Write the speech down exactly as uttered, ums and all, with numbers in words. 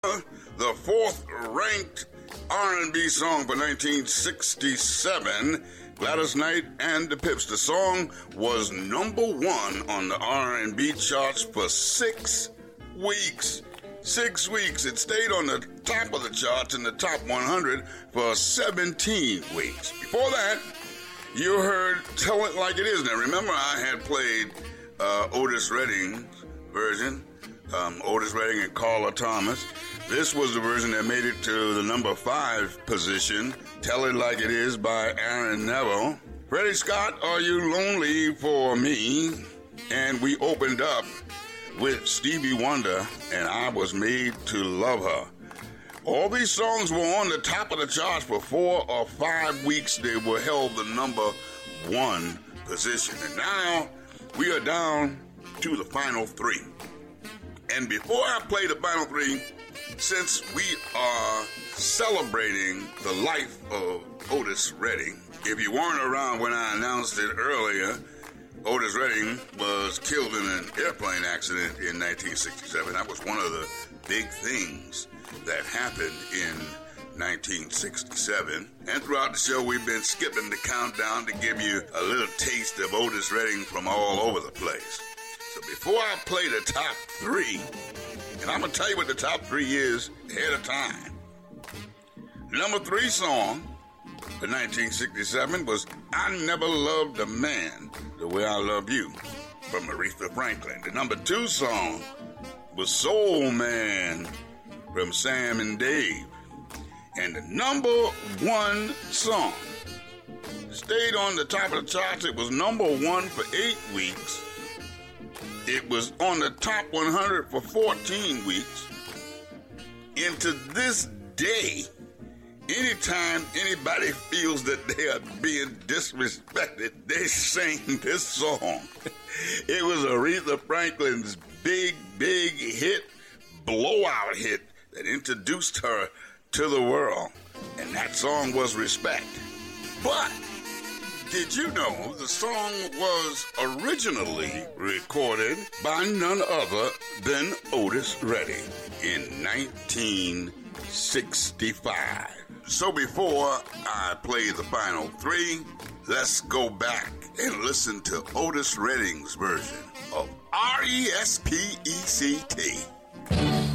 The fourth-ranked R and B song for nineteen sixty-seven, Gladys Knight and the Pips. The song was number one on the R and B charts for six weeks. Six weeks. It stayed on the top of the charts in the top one hundred for seventeen weeks. Before that, you heard Tell It Like It Is. Now, remember I had played uh, Otis Redding's version, um, Otis Redding and Carla Thomas. This was the version that made it to the number five position, Tell It Like It Is by Aaron Neville. Freddie Scott, Are You Lonely For Me? And we opened up with Stevie Wonder and I Was Made to Love Her. All these songs were on the top of the charts for four or five weeks. They were held the number one position. And now we are down to the final three. And before I play the final three, since we are celebrating the life of Otis Redding, if you weren't around when I announced it earlier, Otis Redding was killed in an airplane accident in nineteen sixty-seven. That was one of the big things that happened in nineteen sixty-seven. And throughout the show, we've been skipping the countdown to give you a little taste of Otis Redding from all over the place. So before I play the top three, and I'm going to tell you what the top three is ahead of time. Number three song for nineteen sixty-seven was I Never Loved a Man the Way I Love You from Aretha Franklin. The number two song was Soul Man from Sam and Dave. And the number one song stayed on the top of the charts. It was number one for eight weeks. It was on the top one hundred for fourteen weeks. And to this day, anytime anybody feels that they are being disrespected, they sing this song. It was Aretha Franklin's big, big hit, blowout hit that introduced her to the world. And that song was Respect. But did you know the song was originally recorded by none other than Otis Redding in nineteen sixty-five? So before I play the final three, let's go back and listen to Otis Redding's version of R E S P E C T.